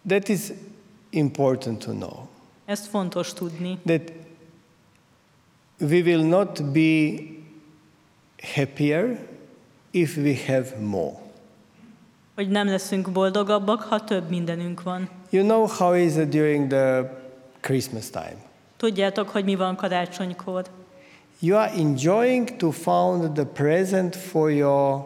That is important to know. Ezt fontos tudni. That we will not be happier if we have more. Hogy nem leszünk boldogabbak, ha több mindenünk van. You know how is it during the Christmas time? Tudjátok, hogy mi van karácsonykor. You are enjoying to find the present for your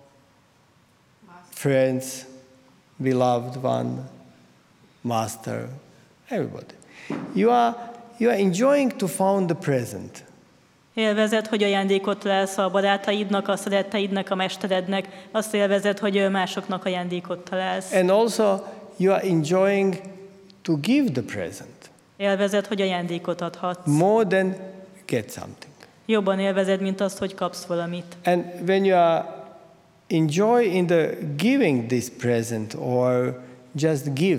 friends, beloved one, master, everybody. You are enjoying to find the present. Élvezed, hogy ajándékot találsz a barátaidnak, a szeretteidnek, a mesterednek. Azt élvezed, hogy másoknak ajándékot találsz. And also you are enjoying to give the present. Élvezed, hogy ajándékot adhatsz. More than get something. Jobban élvezed, mint azt, hogy kapsz valamit. And when you are enjoy in the giving this present or just give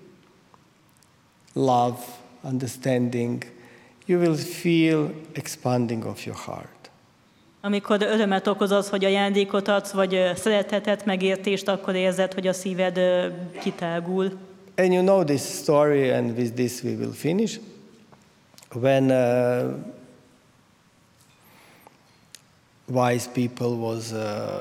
love, understanding, you will feel expanding of your heart. Amikor örömet okoz az, hogy ajándékot adsz, vagy szeretetet, megértést, akkor érzed, hogy a szíved kitágul. And you know this story, and with this we will finish. When wise people was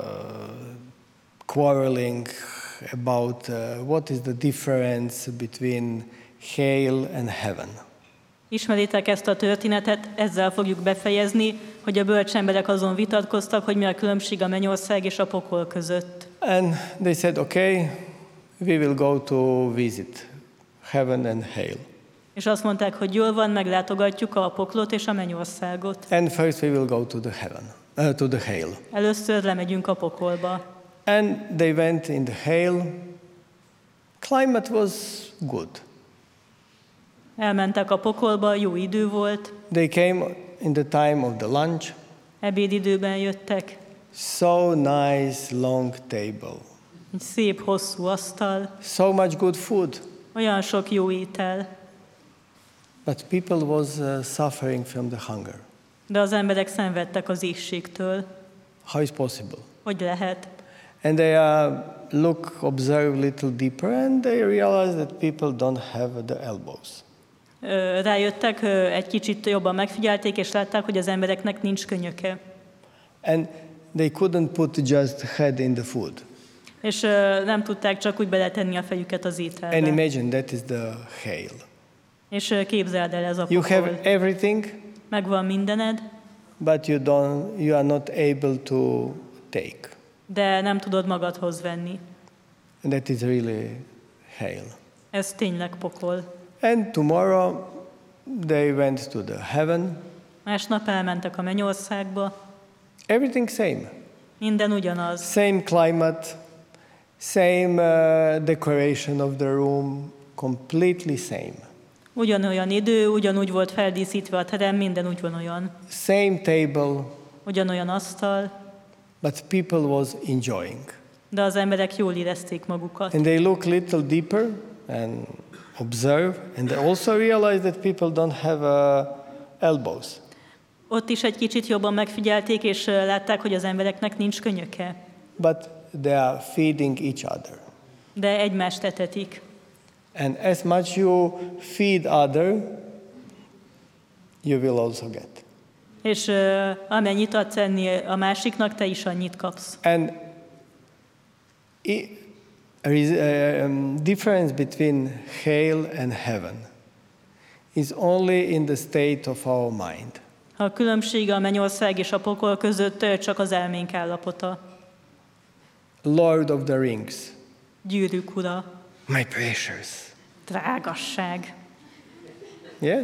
quarreling about what is the difference between hell and heaven. Ismeritek ezt a történetet, ezzel fogjuk befejezni, hogy a bölcs emberek azon vitatkoztak, hogy mi a különbség a mennyország és a pokol között. And they said, okay, we will go to visit heaven and hell. És azt mondták, hogy jól van, meglátogatjuk a poklot és a mennyországot. And first we will go to the heaven, to the hell. Először lemegyünk a pokolba. And they went in the hell. Climate was good. Elmentek a pokolba, jó idő volt. They came in the time of the lunch. Ebédidőben jöttek. So nice long table. Egy szép, hosszú asztal. So much good food. Olyan sok jó étel. But people was suffering from the hunger. De az emberek szenvedtek az éhségtől. How is possible? Hogy lehet? And they observe little deeper, and they realize that people don't have the elbows. Rájöttek, egy kicsit jobban megfigyelték, és látták, hogy az embereknek nincs könyöke. And they couldn't put just head in the food. És nem tudták csak úgy beletenni a fejüket az ételbe. And imagine that is the hell. És képzeld el, ez a You pokol. have everything, Megvan mindened, but you are not able to take. de nem tudod magadhoz venni. And that is really hell. Ez tényleg pokol. And tomorrow they went to the heaven. Másnap elmentek a mennyországba. Everything same. Minden ugyanaz. Same climate, same decoration of the room, completely same. Ugyanolyan idő, ugyanúgy volt feldíszítve a terem, minden ugyanolyan. Same table, Ugyanolyan asztal, but people was enjoying. de az emberek jól érezték magukat. And they look little deeper and observe, and they also realize that people don't have elbows. Ott is egy kicsit jobban megfigyelték, és látták, hogy az embereknek nincs könyöke. But they are feeding each other. De egymást etetik. And as much you feed other, you will also get. És amennyit adsz enni a másiknak, te is annyit kapsz. And difference between hell and heaven is only in the state of our mind. A különbség a mennyország és a pokol között csak az elménk állapota. Lord of the Rings. Gyűrűk ura. My precious. Drágasság. Yes?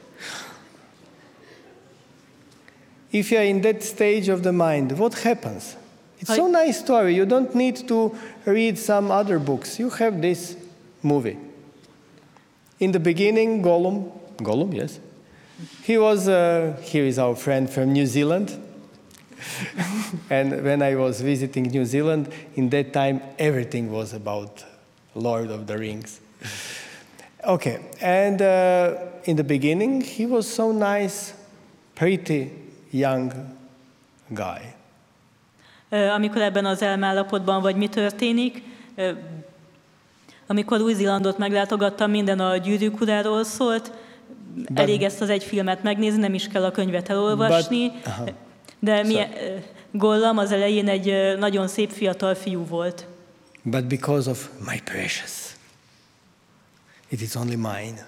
If you are in that stage of the mind, what happens? It's so nice story. You don't need to read some other books. You have this movie. In the beginning, Gollum, yes. He was, here is our friend from New Zealand. And when I was visiting New Zealand, in that time, everything was about Lord of the Rings. Okay, and in the beginning, he was so nice, pretty young guy. Amikor ebben az elmállapotban vagy, mi történik? Amikor Új-Zélandot meglátogattam, minden a Gyűrűk uráról szólt, elég ezt az egy filmet megnézni, nem is kell a könyvet elolvasni, de Gollum az elején egy nagyon szép fiatal fiú volt. But because of my precious, it is only mine.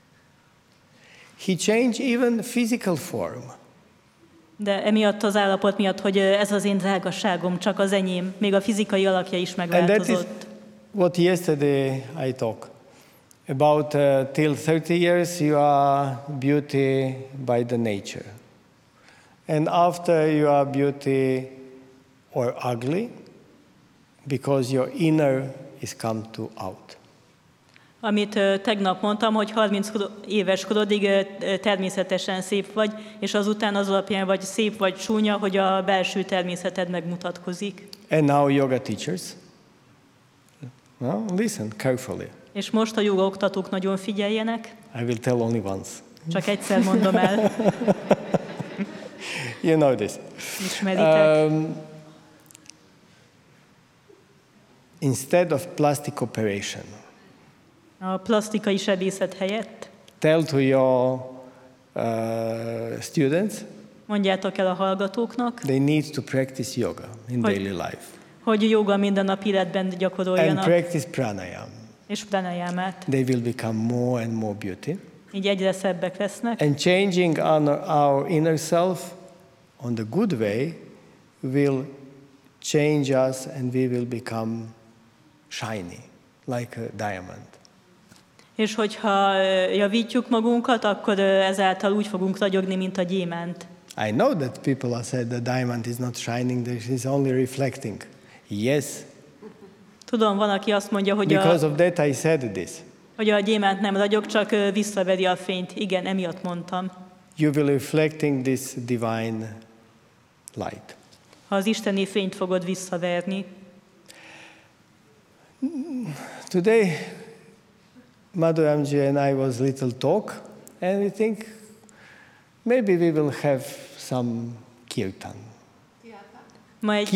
He changed even physical form. De emiatt az állapot miatt, hogy ez az én drágaságom, csak az enyém, még a fizikai alakja is megváltozott. And that is what yesterday I talked about. Till 30 years you are beauty by the nature. And after you are beauty or ugly, because your inner is come to out. Amit tegnap mondtam, hogy 30 éves korodig természetesen szép vagy, és azután az alapján vagy szép vagy csúnya, hogy a belső természeted megmutatkozik. And now yoga teachers, listen carefully. És most a joga oktatók nagyon figyeljenek. I will tell only once. Csak egyszer mondom el. You know this. Ismeritek. Instead of plastic operation, A plastikai sebészet helyett tell to your students mondjátok el a hallgatóknak, they need to practice yoga in daily life. Hogy joga mindennapi életben And gyakoroljanak, practice pranayama. és pranayamát. They will become more and more beauty. Így egyre szebbek lesznek. And changing our inner self on the good way will change us and we will become shiny, like a diamond. És hogyha javítjuk magunkat, akkor ezáltal úgy fogunk ragyogni, mint a gyémánt. I know that people have said the diamond is not shining, it is only reflecting. Yes. Tudom, van, aki azt mondja, hogy Because of that I said this. hogy a gyémánt nem ragyog, csak visszaveri a fényt. Igen, emiatt mondtam. You will reflecting this divine light. Ha az isteni fényt fogod visszaverni. Today, Madhu Amji and I was little talk, and we think maybe we will have some kirtan. Ma egy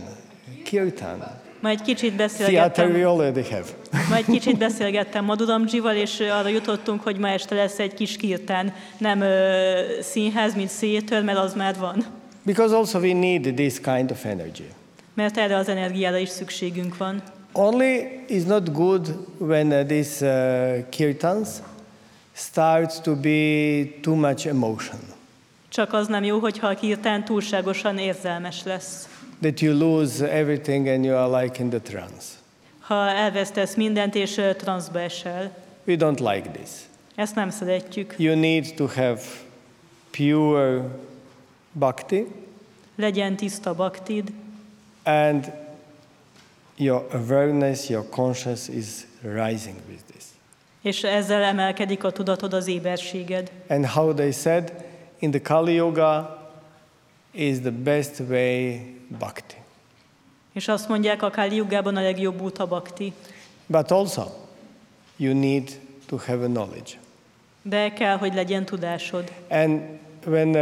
kicsit Theater we already have. Majd kicsit beszélgettem Madhu Amjival, és arra jutottunk, hogy ma este lesz egy kis kirtán, nem színház, mint theater, mert az már van. Because also we need this kind of energy. Mert erre az energiára is szükségünk van. Only is not good when these kirtans start to be too much emotion. Csak az nem jó, hogyha a kirtán túlságosan érzelmes lesz. That you lose everything and you are like in the trance. Ha elvesztesz mindent, és transzba esel. We don't like this. Ezt nem szeretjük. You need to have pure bhakti. Legyen tiszta baktid. And your awareness, your conscious is rising with this. És ezzel emelkedik a tudatod, az éberséged. And how they said, in the Kali Yoga is the best way bhakti. És azt mondják, a Kali Yugában a legjobb út a bhakti. But also, you need to have a knowledge. De kell, hogy legyen tudásod. And when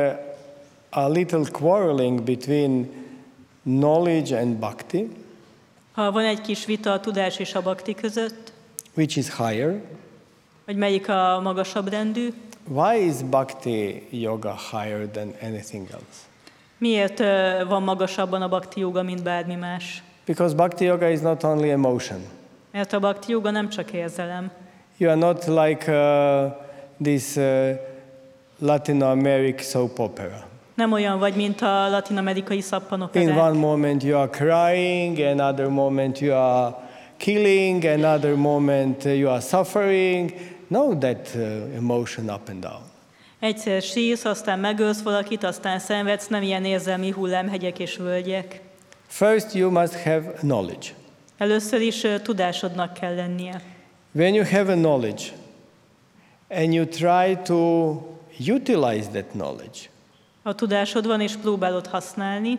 a little quarreling between knowledge and bhakti, ha van egy kis vita a tudás és a bhakti között, which is higher, hogy melyik a magasabb rendű, why is bhakti yoga higher than anything else? Miért van magasabban a bhakti yoga, mint bármi más? Because bhakti yoga is not only emotion. Mert a bhakti yoga nem csak érzelem. You are not like this Latin American soap opera. Nem olyan vagy, mint a latin-amerikai szappanoperák. In one moment you are crying, another moment you are killing, another moment you are suffering. No, that emotion up and down. Egyszer sírsz, aztán megölsz valakit, aztán szenvedsz, nem ilyen érzelmi hullámhegyek és völgyek. First you must have knowledge. Először is tudásodnak kell lennie. When you have a knowledge and you try to utilize that knowledge. Ha tudásod van és próbálod használni.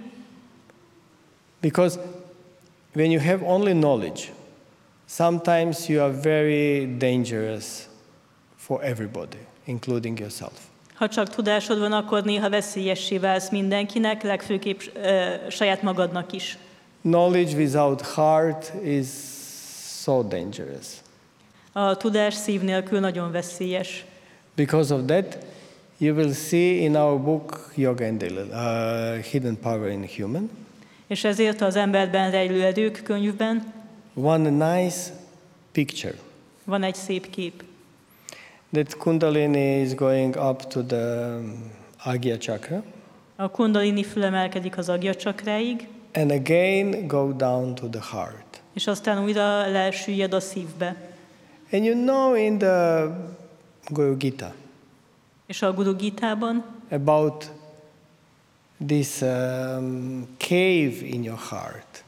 Because when you have only knowledge, sometimes you are very dangerous for everybody, including yourself. Ha csak tudásod van, akkor néha veszélyessé válsz mindenkinek, legfőképp saját magadnak is. Knowledge without heart is so dangerous. A tudás szív nélkül nagyon veszélyes. Because of that, you will see in our book Yoga and Hidden Power in Human. És ezért az emberben rejlő erők könyvben one nice picture. Van egy szép kép. That Kundalini is going up to the Agya chakra. A Kundalini fölemelkedik az Agya csakráig. And again go down to the heart. És aztán újra lesüllyed a szívbe. And you know in the Guru Gita. És a Guru Gitában about this cave in your heart.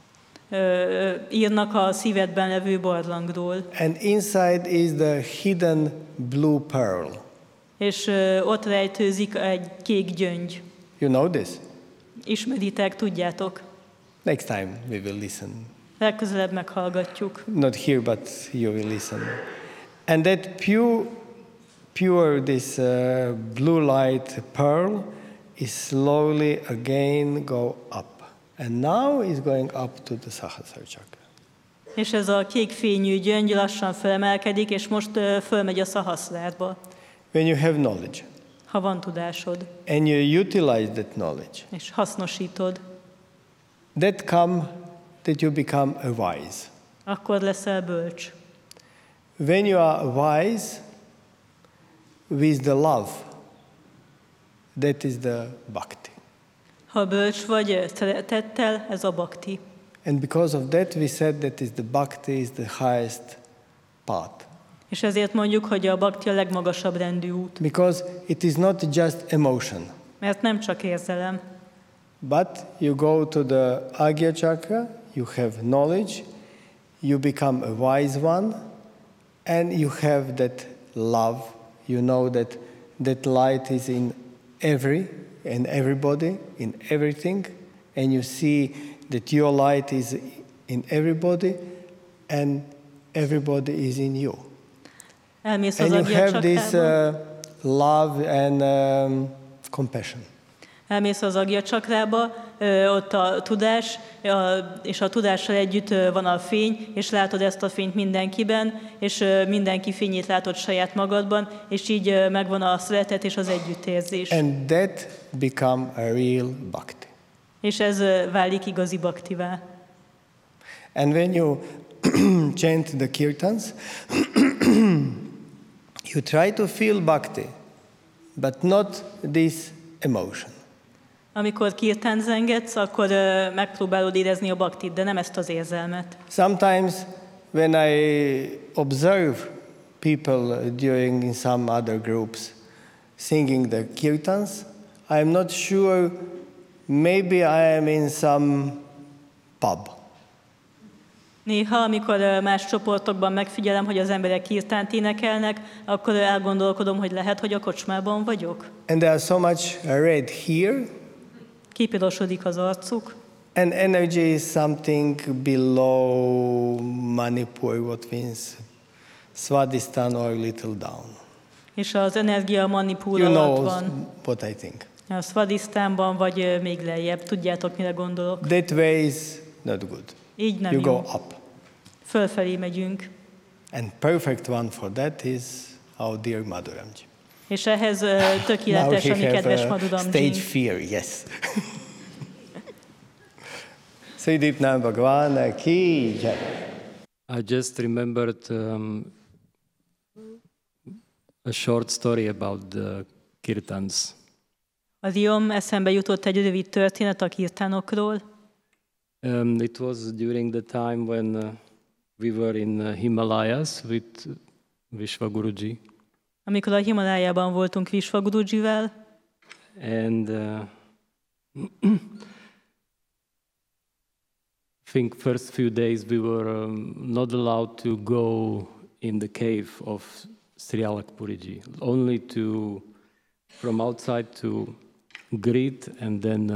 Írnak a szívedben levő barlangról. And inside is the hidden blue pearl. És ott rejtőzik egy kék gyöngy. You know this? Ismeritek, tudjátok. Next time we will listen. Legközelebb meghallgatjuk. Not here, but you will listen. And that pure this blue light pearl is slowly again go up. And now is going up to the Sahasrara chakra. És ez a kék fényű gyöngy lassan felemelkedik, és most fölmegy a Szahaszrárba. When you have knowledge. Ha van tudásod. And you utilize that knowledge. És hasznosítod. That you become a wise. Akkor leszel bölcs. When you are wise with the love, that is the bhakti. Ha bölcs vagy szeretettel, ez a bhakti. And because of that we said that is the bhakti is the highest path. És ezért mondjuk, hogy a bhakti a legmagasabb rendű út. Because it is not just emotion. Mert nem csak érzelem. But you go to the Agya chakra, you have knowledge, you become a wise one, and you have that love. You know that light is in everybody, in everything, and you see that your light is in everybody, and everybody is in you. Elmész and az you have this love and compassion. Elmész az Agya csakrába, ott a tudás, és a tudással együtt van a fény, és látod ezt a fényt mindenkiben, és mindenki fényét látod saját magadban, és így megvan a szeretet és az együttérzés. And that become a real bhakti. És ez válik igazi bhaktivá. And when you chant the kirtans, you try to feel bhakti, but not this emotion. Amikor kirtán zengetsz, akkor megpróbálod érezni a bhaktit, de nem ezt az érzelmet. Sometimes when I observe people during in some other groups singing the kirtans, I am not sure, maybe I am in some pub. Néha, amikor más csoportokban megfigyelem, hogy az emberek kirtánt énekelnek, akkor elgondolkodom, hogy lehet, hogy a kocsmában vagyok. And there are so much red here. Kipirosodik az arcuk. And energy is something below Manipur, what means Svadhisthana or little down. És az energia Manipur alatt van. You know what I think. A Svadhisthánban vagy még lejjebb. Tudjátok, mire gondolok? That way is not good. Így nem you jó. go up. Fölfelé megyünk. And perfect one for that is our dear Madhuramji. És ehhez tökéletes a mi kedves Madhuramji. Stage fear, yes. Siddhitnam Bhagwan ki jai. I just remembered a short story about the kirtans. Az iom eszembe jutott egy rövid történet a kirtánokról. It was during the time when we were in Himalayas with Vishwaguruji. Amikor a Himalájában voltunk Vishwagurujivel. And I think first few days we were not allowed to go in the cave of Sri Alakpuriji, only from outside to greet and then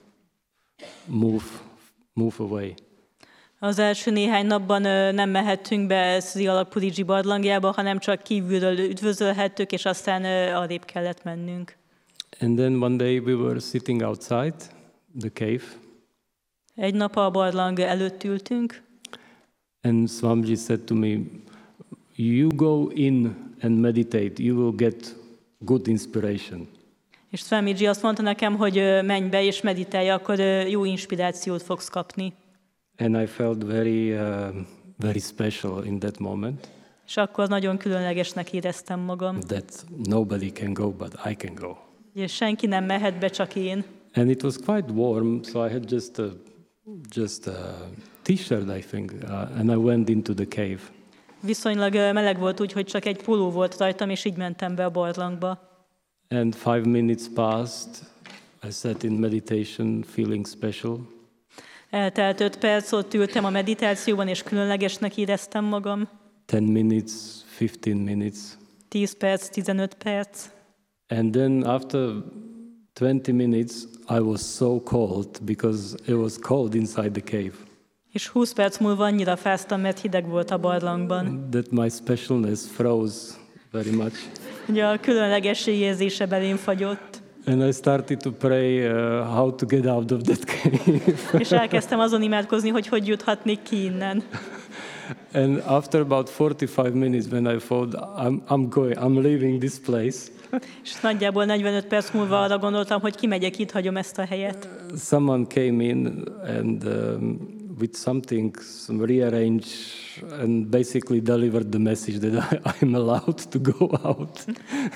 move away. Az első néhány napban nem mehettünk be Sri Alakpuriji barlangjába, hanem csak kívülről üdvözölhettük, és aztán arrébb kellett mennünk. And then one day we were sitting outside the cave. Egy nap a barlang előtt ültünk. And Swamiji said to me, you go in and meditate, you will get good inspiration. És Swamiji azt mondta nekem, hogy menj be és meditálj, akkor jó inspirációt fogsz kapni. And I felt very special in that moment. És akkor nagyon különlegesnek éreztem magam. That nobody can go, but I can go. És senki nem mehet be, csak én. And it was quite warm, so I had just a t-shirt, I think, and I went into the cave. Viszonylag meleg volt, úgyhogy csak egy póló volt rajtam, és így mentem be a barlangba. And 5 minutes passed. I sat in meditation, feeling special. Eltelt 5 perc, ott ültem a meditációban, és különlegesnek éreztem magam. 10 minutes, 15 minutes. 10 perc, 15 perc. And then after 20 minutes, I was so cold because it was cold inside the cave. És 20 perc múlva annyira fáztam, mert hideg volt a barlangban. That my specialness froze very much. Ugye a különlegesség érzése belém fagyott. And I started to pray how to get out of that cave. És elkezdtem azon imádkozni, hogy juthatnék ki innen. And after about 45 minutes, when I thought, I'm leaving this place. És nagyjából 45 perc múlva arra gondoltam, hogy kimegyek, itt hagyom ezt a helyet. Someone came in and with some rearrange and basically delivered the message that I'm allowed to go out.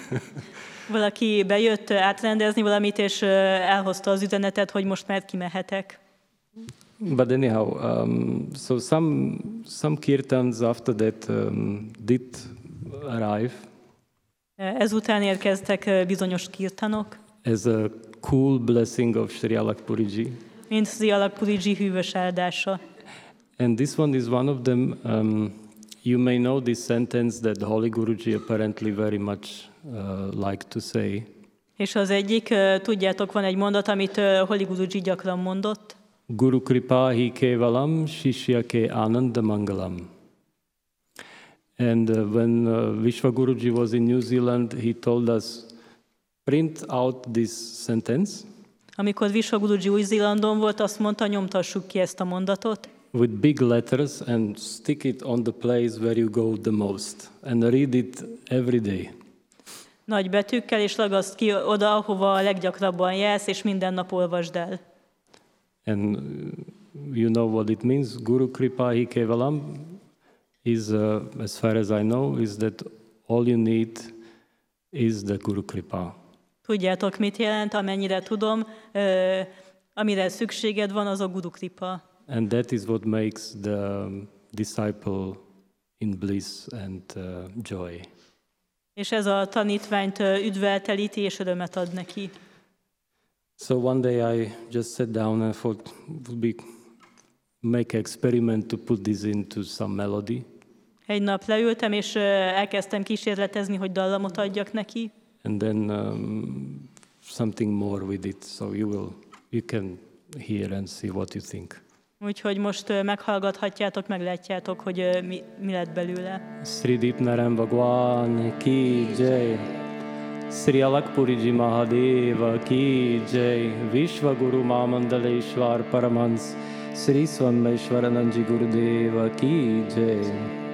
Valaki bejött átrendezni valamit, és elhozta az üzenetet, hogy most már kimehetek. But anyhow, so some kirtans after that did arrive. Ezután érkeztek bizonyos kirtanok. As a cool blessing of Sri Alakpuriji. Mint Sri Alakpuriji hűvös áldása. And this one is one of them. You may know this sentence that Holy Guruji apparently very much liked to say. És az egyik, tudjátok, van egy mondat, amit Holy Guruji gyakran mondott. Guru Kripa hi kevalam shishya ke ananda mangalam. And when Vishwa Guruji was in New Zealand, he told us, print out this sentence. Amikor Vishwa Guruji Új-Zélandon volt, azt mondta, nyomtassuk ki ezt a mondatot. With big letters and stick it on the place where you go the most and read it every day. Nagy betűkkel, és ragaszt ki oda, ahova a leggyakrabban jársz, és minden nap olvasd el. And you know what it means? Guru Kripa hi kevalam is, as far as I know, is that all you need is the Guru Kripa. Tudjátok, mit jelent? Amennyire tudom, amire szükséged van, az a Guru Kripa. And that is what makes the disciple in bliss and joy. És ez a tanítványt üdveltelíti és örömet ad neki. So one day I just sat down and thought, make an experiment to put this into some melody. Egy nap leültem, és elkezdtem kísérletezni, hogy dallamot adjak neki. And then something more with it, so you can hear and see what you think. Úgyhogy most meghallgathatjátok, meglátjátok, hogy mi lett belőle. Sri Dipnaram Bhagwan ki jai, Sri Alakpuriji Mahadeva ki jai, Vishwa Guru Mamandaleshwar Paramhans, Sri Swammeshwarananji Gurudeva ki jai.